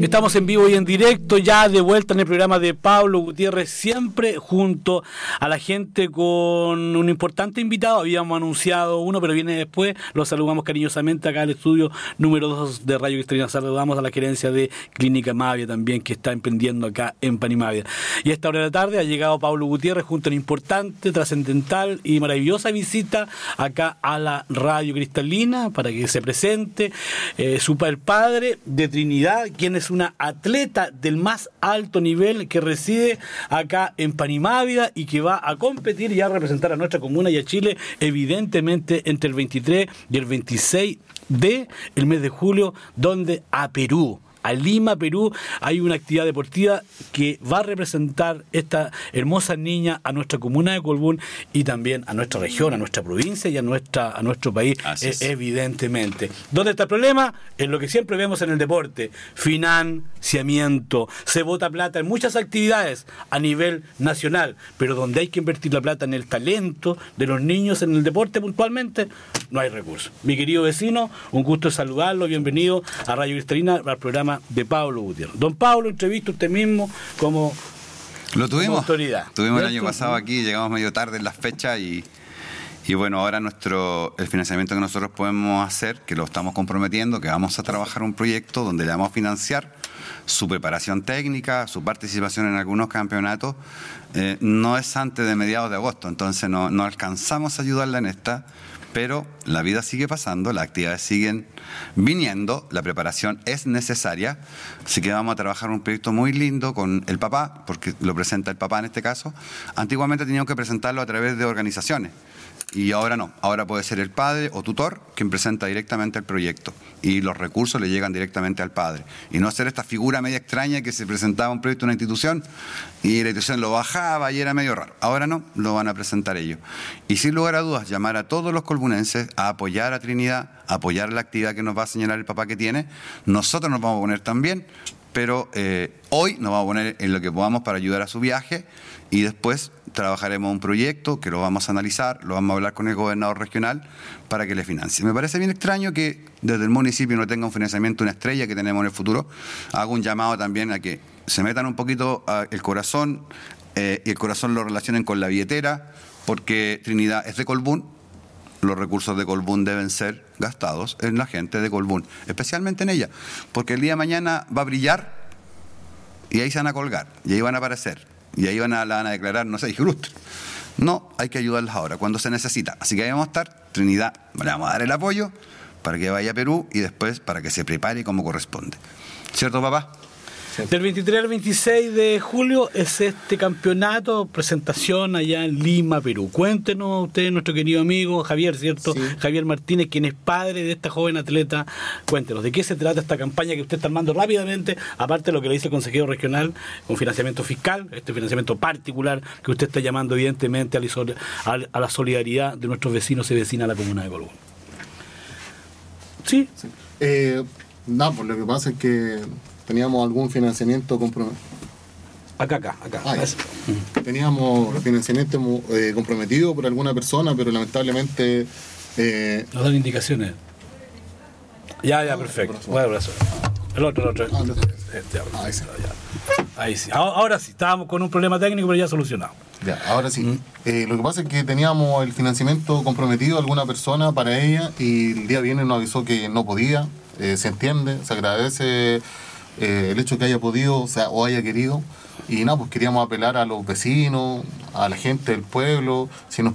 Estamos en vivo y en directo, ya de vuelta en el programa de Pablo Gutiérrez, siempre junto a la gente con un importante invitado. Habíamos anunciado uno, pero viene después. Los saludamos cariñosamente acá al estudio número 2 de Radio Cristalina. Saludamos a la gerencia de Clínica Mavia también, que está emprendiendo acá en Panimavia. Y a esta hora de la tarde ha llegado Pablo Gutiérrez junto a una importante, trascendental y maravillosa visita acá a la Radio Cristalina para que se presente el padre de Trinidad, quien es una atleta del más alto nivel que reside acá en Panimávida y que va a competir y a representar a nuestra comuna y a Chile, evidentemente, entre el 23 y el 26 de el mes de julio, donde a Perú, a Lima, Perú, hay una actividad deportiva que va a representar esta hermosa niña a nuestra comuna de Colbún y también a nuestra región, a nuestra provincia y a nuestro país, evidentemente. ¿Dónde está el problema? En lo que siempre vemos en el deporte: financiamiento. Se bota plata en muchas actividades a nivel nacional, pero donde hay que invertir la plata en el talento de los niños, en el deporte puntualmente, no hay recursos. Mi querido vecino, un gusto saludarlo, bienvenido a Radio Cristalina, al programa de Pablo Gutiérrez. Don Pablo, entrevista usted mismo como autoridad. Tuvimos el año pasado aquí, llegamos medio tarde en las fechas y bueno, ahora el financiamiento que nosotros podemos hacer, que lo estamos comprometiendo, que vamos a trabajar un proyecto donde le vamos a financiar su preparación técnica, su participación en algunos campeonatos, no es antes de mediados de agosto, entonces no alcanzamos a ayudarla en esta, pero la vida sigue pasando, las actividades siguen viniendo, la preparación es necesaria, así que vamos a trabajar un proyecto muy lindo con el papá, porque lo presenta el papá en este caso. Antiguamente teníamos que presentarlo a través de organizaciones, y ahora no, ahora puede ser el padre o tutor quien presenta directamente el proyecto, y los recursos le llegan directamente al padre, y no hacer esta figura media extraña que se presentaba un proyecto en una institución, y la institución lo bajaba y era medio raro. Ahora no, lo van a presentar ellos. Y sin lugar a dudas, llamar a todos los colbunenses a apoyar a Trinidad, a apoyar la actividad que nos va a señalar el papá que tiene. Nosotros nos vamos a poner también, pero hoy nos vamos a poner en lo que podamos para ayudar a su viaje, y después trabajaremos un proyecto que lo vamos a analizar, lo vamos a hablar con el gobernador regional para que le financie. Me parece bien extraño que desde el municipio no tenga un financiamiento, una estrella que tenemos en el futuro. Hago un llamado también a que se metan un poquito el corazón, y el corazón lo relacionen con la billetera, porque Trinidad es de Colbún. Los recursos de Colbún deben ser gastados en la gente de Colbún, especialmente en ella, porque el día de mañana va a brillar y ahí se van a colgar, y ahí van a aparecer, y ahí la van a declarar, no sé, ilustre. No, hay que ayudarlas ahora, cuando se necesita. Así que ahí vamos a estar, Trinidad, le vamos a dar el apoyo para que vaya a Perú y después para que se prepare como corresponde. ¿Cierto, papá? Del 23 al 26 de julio es este campeonato, presentación allá en Lima, Perú. Cuéntenos usted, nuestro querido amigo Javier, ¿cierto? Sí. Javier Martínez, quien es padre de esta joven atleta. Cuéntenos, ¿de qué se trata esta campaña que usted está armando rápidamente? Aparte de lo que le dice el consejero regional, con financiamiento fiscal, este financiamiento particular que usted está llamando evidentemente a la solidaridad de nuestros vecinos y vecinas de la comuna de Colbún. ¿Sí? Sí. No, pues lo que pasa es que teníamos algún financiamiento comprometido. Acá. Teníamos financiamiento comprometido por alguna persona, pero lamentablemente... Nos dan indicaciones. Ya, perfecto. Buen abrazo. El otro. Ahí sí. Ahora sí, estábamos con un problema técnico, pero ya solucionado. Ya, ahora sí. Lo que pasa es que teníamos el financiamiento comprometido a alguna persona para ella, y el día viernes nos avisó que no podía. Se entiende, se agradece el hecho que haya podido, o haya querido, y nada, pues queríamos apelar a los vecinos, a la gente del pueblo, si nos